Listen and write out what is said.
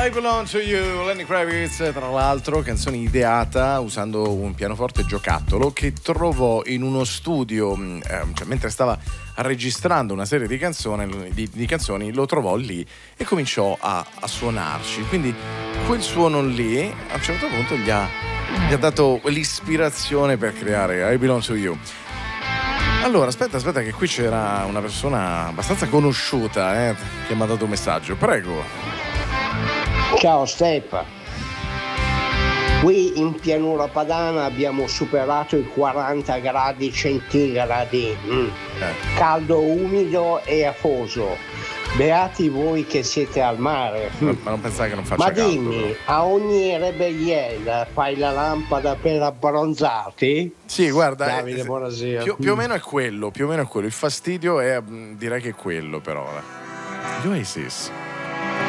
I Belong to You, Lenny Kravitz, tra l'altro canzone ideata usando un pianoforte giocattolo che trovò in uno studio, cioè mentre stava registrando una serie di canzoni, lo trovò lì e cominciò a suonarci. Quindi quel suono lì a un certo punto gli ha dato l'ispirazione per creare I Belong to You. Allora, aspetta che qui c'era una persona abbastanza conosciuta che mi ha dato un messaggio. Prego. Ciao Steppa. Qui in pianura padana abbiamo superato i 40 gradi centigradi. Caldo, umido e afoso. Beati voi che siete al mare. Ma non pensare che non faccia caldo. Ma dimmi, a ogni rebelliera fai la lampada per abbronzarti? Sì, guarda, Davide, buonasera. Più o meno è quello. Il fastidio è, direi che è quello, però. Gli Oasis.